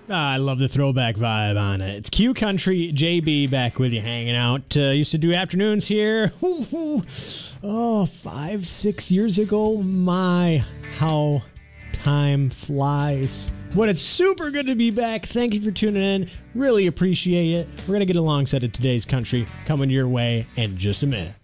I love the throwback vibe on it. It's Q Country JB back with you, hanging out. Used to do afternoons here. Oh, 5-6 years ago. My, how time flies. But it's super good to be back. Thank you for tuning in. Really appreciate it. We're going to get alongside of today's country coming your way in just a minute.